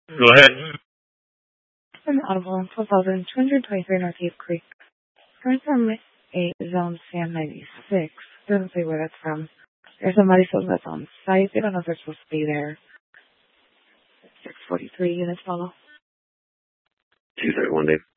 Go ahead. An audible 12,223 North Cave Creek. Coming from a zone SAM 96. Doesn't say where that's from. There's somebody says that's on site. They don't know if they're supposed to be there. 643 units follow. 231, Dave.